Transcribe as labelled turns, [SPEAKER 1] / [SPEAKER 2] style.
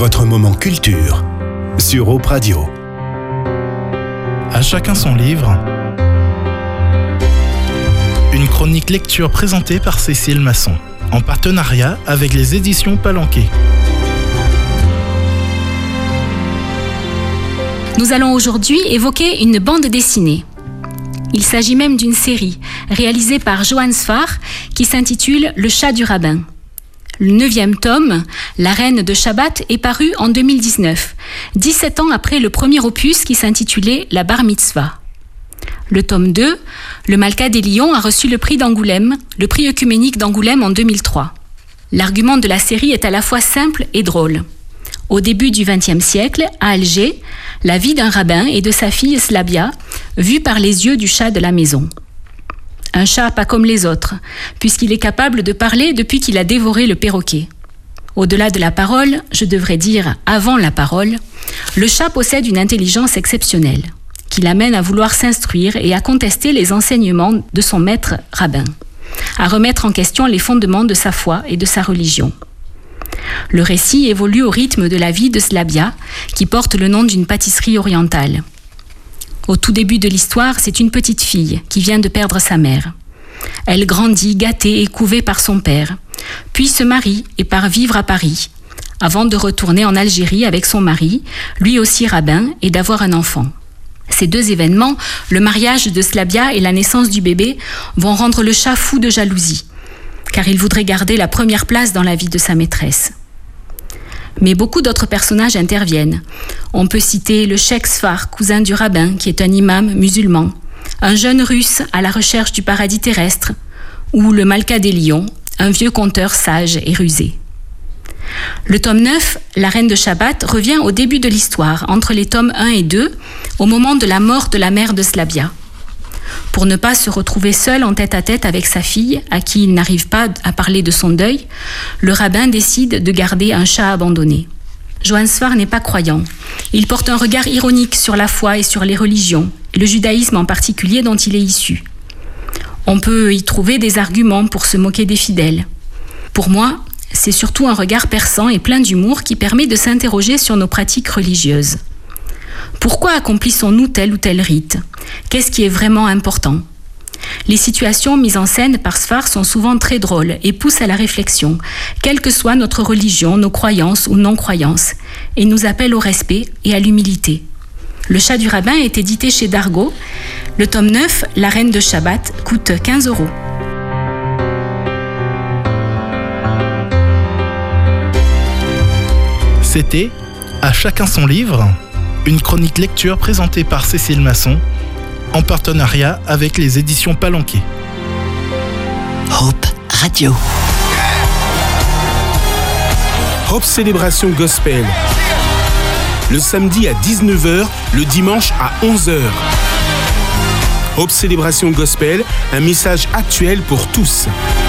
[SPEAKER 1] votre moment culture sur Hope Radio.
[SPEAKER 2] À chacun son livre. Une chronique lecture présentée par Cécile Masson, en partenariat avec les éditions Palanquet.
[SPEAKER 3] Nous allons aujourd'hui évoquer une bande dessinée. Il s'agit même d'une série réalisée par Johann Sfar qui s'intitule Le chat du rabbin. Le 9e tome, La reine de Shabbat, est paru en 2019, 17 ans après le premier opus qui s'intitulait La bar mitzvah. Le tome 2, Le Malka des Lions, a reçu le prix d'Angoulême, le prix œcuménique d'Angoulême en 2003. L'argument de la série est à la fois simple et drôle. Au début du XXe siècle, à Alger, la vie d'un rabbin et de sa fille Slavia, vue par les yeux du chat de la maison. Un chat pas comme les autres, puisqu'il est capable de parler depuis qu'il a dévoré le perroquet. Au-delà de la parole, je devrais dire avant la parole, le chat possède une intelligence exceptionnelle, qui l'amène à vouloir s'instruire et à contester les enseignements de son maître rabbin, à remettre en question les fondements de sa foi et de sa religion. Le récit évolue au rythme de la vie de Slavia, qui porte le nom d'une pâtisserie orientale. Au tout début de l'histoire, c'est une petite fille qui vient de perdre sa mère. Elle grandit, gâtée et couvée par son père, puis se marie et part vivre à Paris, avant de retourner en Algérie avec son mari, lui aussi rabbin, et d'avoir un enfant. Ces deux événements, le mariage de Slavia et la naissance du bébé, vont rendre le chat fou de jalousie, car il voudrait garder la première place dans la vie de sa maîtresse. Mais beaucoup d'autres personnages interviennent. On peut citer le Cheikh Sfar, cousin du rabbin, qui est un imam musulman, un jeune russe à la recherche du paradis terrestre, ou le Malka des Lions, un vieux conteur sage et rusé. Le tome 9, La reine de Shabbat, revient au début de l'histoire, entre les tomes 1 et 2, au moment de la mort de la mère de Slavia. Pour ne pas se retrouver seul en tête-à-tête avec sa fille, à qui il n'arrive pas à parler de son deuil, le rabbin décide de garder un chat abandonné. Johann Sfar n'est pas croyant. Il porte un regard ironique sur la foi et sur les religions, et le judaïsme en particulier dont il est issu. On peut y trouver des arguments pour se moquer des fidèles. Pour moi, c'est surtout un regard perçant et plein d'humour qui permet de s'interroger sur nos pratiques religieuses. Pourquoi accomplissons-nous tel ou tel rite ? Qu'est-ce qui est vraiment important ? Les situations mises en scène par Sfar sont souvent très drôles et poussent à la réflexion, quelle que soit notre religion, nos croyances ou non-croyances, et nous appellent au respect et à l'humilité. Le chat du rabbin est édité chez Dargaud. Le tome 9, La reine de Shabbat, coûte 15 €.
[SPEAKER 2] C'était À chacun son livre, une chronique lecture présentée par Cécile Masson, en partenariat avec les éditions Palanquet.
[SPEAKER 4] Hope Radio.
[SPEAKER 5] Hope Célébration Gospel. Le samedi à 19h, le dimanche à 11h. Hope Célébration Gospel, un message actuel pour tous.